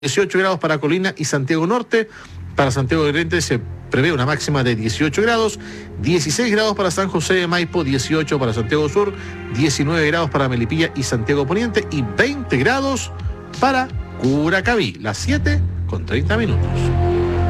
18 grados para Colina y Santiago Norte. Para Santiago del Oriente se prevé una máxima de 18 grados, 16 grados para San José de Maipo, 18 para Santiago Sur, 19 grados para Melipilla y Santiago Poniente y 20 grados para Curacaví. Las 7:30.